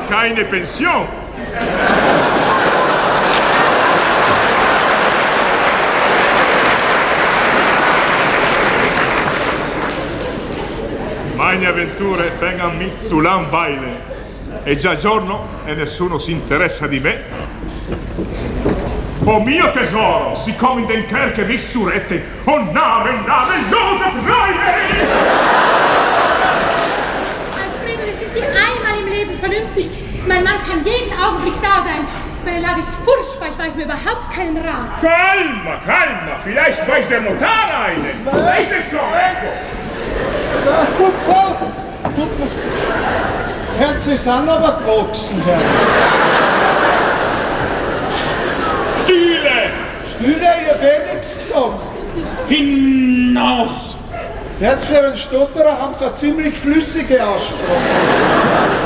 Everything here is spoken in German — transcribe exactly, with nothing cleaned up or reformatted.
keine Pension. Meine avventure vengono mi zu langweilen. È già giorno e nessuno si interessa di me. Oh mio tesoro, sie kommen in den Kerker mich zu retten. Oh Name, Name, Josef Reine! Alfredo, sind Sie einmal im Leben vernünftig? Mein Mann kann jeden Augenblick da sein. Meine Lage ist furchtbar, ich weiß mir überhaupt keinen Rat. Calma, calma, vielleicht weiß der Notar einen. Weiß es so. Ja, gut, Frau. Gut, das Herz ist an, aber gewachsen, Herr. Stühle! Stühle, ich hab eh nichts gesagt. Hinaus! Jetzt für einen Stotterer haben sie eine ziemlich flüssige Aussprache.